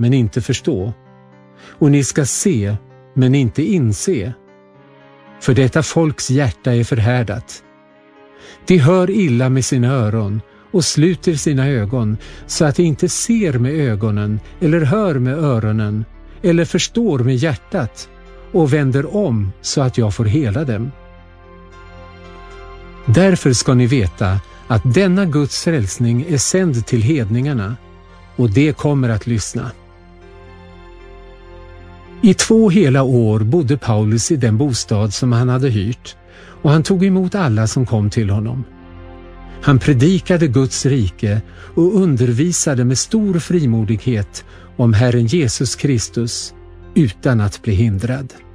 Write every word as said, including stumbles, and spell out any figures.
men inte förstå, och ni ska se, men inte inse. För detta folks hjärta är förhärdat. De hör illa med sina öron och sluter sina ögon så att de inte ser med ögonen eller hör med öronen eller förstår med hjärtat och vänder om så att jag får hela dem. Därför ska ni veta att denna Guds frälsning är sänd till hedningarna, och det kommer att lyssna. I två hela år bodde Paulus i den bostad som han hade hyrt, och han tog emot alla som kom till honom. Han predikade Guds rike och undervisade med stor frimodighet om Herren Jesus Kristus utan att bli hindrad.